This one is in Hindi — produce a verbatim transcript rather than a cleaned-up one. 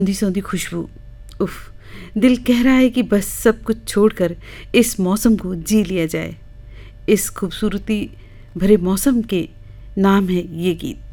सौंधी सौंधी खुशबू, उफ, दिल कह रहा है कि बस सब कुछ छोड़कर इस मौसम को जी लिया जाए। इस खूबसूरती भरे मौसम के नाम है ये गीत।